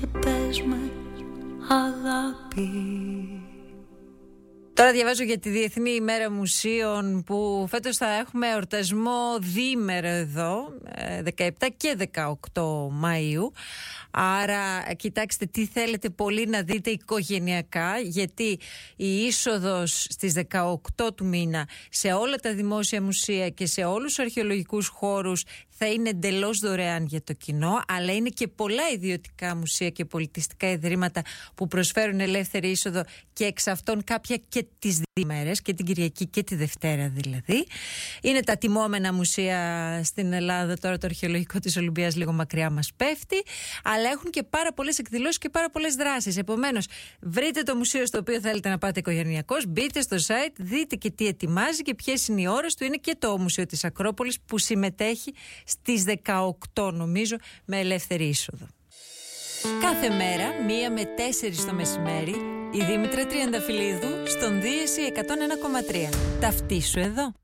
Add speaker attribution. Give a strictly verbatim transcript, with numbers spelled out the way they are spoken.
Speaker 1: και πες με αγάπη.
Speaker 2: Τώρα διαβάζω για τη Διεθνή ημέρα μουσείων που φέτος θα έχουμε εορτασμό διήμερο εδώ, δεκαεπτά και δεκαοκτώ Μαΐου. Άρα κοιτάξτε τι θέλετε πολύ να δείτε οικογενειακά, γιατί η είσοδος στις δεκαοκτώ του μήνα σε όλα τα δημόσια μουσεία και σε όλους τους αρχαιολογικούς χώρους θα είναι εντελώς δωρεάν για το κοινό, αλλά είναι και πολλά ιδιωτικά μουσεία και πολιτιστικά ιδρύματα που προσφέρουν ελεύθερη είσοδο και εξ αυτών κάποια και τις δύο μέρες, και την Κυριακή και τη Δευτέρα δηλαδή. Είναι τα τιμόμενα μουσεία στην Ελλάδα, τώρα το αρχαιολογικό της Ολυμπίας λίγο μακριά μας πέφτει, αλλά έχουν και πάρα πολλές εκδηλώσεις και πάρα πολλές δράσεις. Επομένως, βρείτε το μουσείο στο οποίο θέλετε να πάτε οικογενειακώς, μπείτε στο site, δείτε και τι ετοιμάζει και ποιες είναι οι ώρες του. Είναι και το Μουσείο της Ακρόπολης που συμμετέχει στις δεκαοκτώ νομίζω με ελεύθερη είσοδο. Κάθε μέρα, μία με τέσσερις το μεσημέρι, η Δήμητρα Τριανταφυλλίδου στον Δίεση εκατόν ένα κόμμα τρία. Ταυτίσου εδώ.